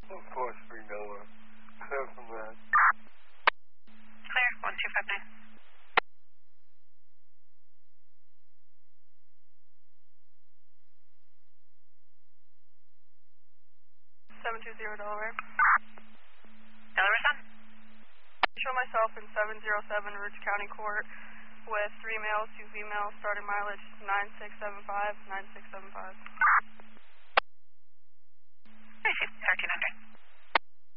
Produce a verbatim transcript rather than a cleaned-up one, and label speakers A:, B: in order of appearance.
A: Of course we know her. Clear from that.
B: Clear, one two five nine.
C: seven two zero Delaware.
B: Delaware Sun?
C: Show myself in seven zero seven Roots County Court with three males, two females, starting mileage nine six seven five, nine six seven five.
B: I see, thirteen hundred.